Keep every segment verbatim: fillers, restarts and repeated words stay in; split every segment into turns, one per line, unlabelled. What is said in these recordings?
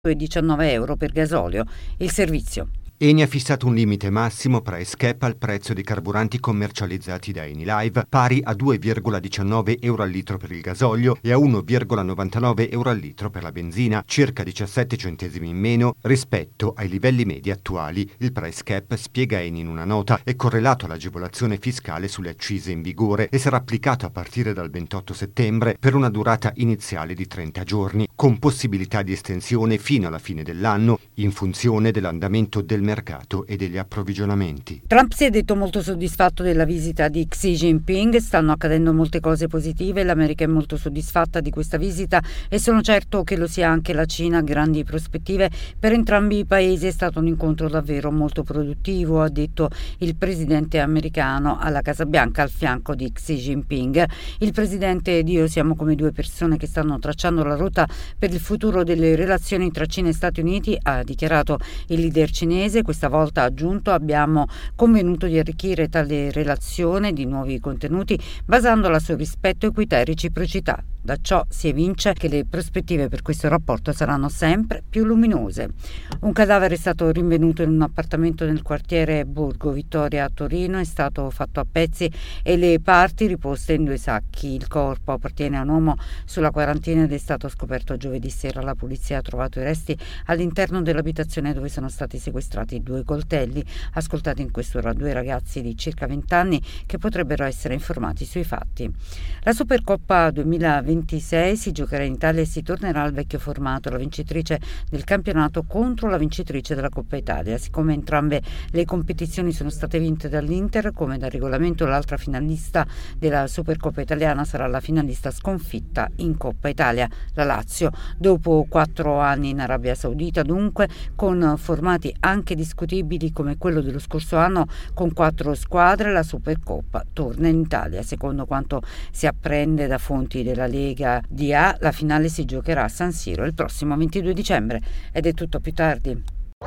e diciannove euro per gasolio. Il servizio.
Eni ha fissato un limite massimo price cap al prezzo dei carburanti commercializzati da Enilive, pari a due virgola diciannove euro al litro per il gasolio e a uno virgola novantanove euro al litro per la benzina, circa diciassette centesimi in meno rispetto ai livelli medi attuali. Il price cap, spiega Eni in una nota, è correlato all'agevolazione fiscale sulle accise in vigore e sarà applicato a partire dal ventotto settembre per una durata iniziale di trenta giorni, con possibilità di estensione fino alla fine dell'anno, in funzione dell'andamento del mercato e degli approvvigionamenti.
Trump si è detto molto soddisfatto della visita di Xi Jinping. Stanno accadendo molte cose positive, l'America è molto soddisfatta di questa visita e sono certo che lo sia anche la Cina. Grandi prospettive per entrambi i paesi, è stato un incontro davvero molto produttivo, ha detto il presidente americano alla Casa Bianca al fianco di Xi Jinping. Il presidente ed io siamo come due persone che stanno tracciando la rotta per il futuro delle relazioni tra Cina e Stati Uniti, ha dichiarato il leader cinese. Questa volta, ha aggiunto, abbiamo convenuto di arricchire tale relazione di nuovi contenuti basandola sul rispetto, equità e reciprocità. Da ciò si evince che le prospettive per questo rapporto saranno sempre più luminose. Un cadavere è stato rinvenuto in un appartamento nel quartiere Borgo Vittoria a Torino, è stato fatto a pezzi e le parti riposte in due sacchi. Il corpo appartiene a un uomo sulla quarantina ed è stato scoperto giovedì sera. La polizia ha trovato i resti all'interno dell'abitazione dove sono stati sequestrati due coltelli. Ascoltati in quest'ora due ragazzi di circa venti anni che potrebbero essere informati sui fatti. La Supercoppa duemilaventisei si giocherà in Italia e si tornerà al vecchio formato, la vincitrice del campionato contro la vincitrice della Coppa Italia. Siccome entrambe le competizioni sono state vinte dall'Inter, come da regolamento l'altra finalista della Supercoppa italiana sarà la finalista sconfitta in Coppa Italia, la Lazio. Dopo quattro anni in Arabia Saudita, dunque, con formati anche discutibili come quello dello scorso anno con quattro squadre, la Supercoppa torna in Italia. Secondo quanto si apprende da fonti della Lega D A, la finale si giocherà a San Siro il prossimo ventidue dicembre. Ed è tutto, più tardi.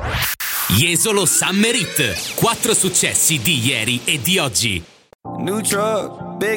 Jesolo Summer Hit, quattro successi di ieri e di oggi. New truck, big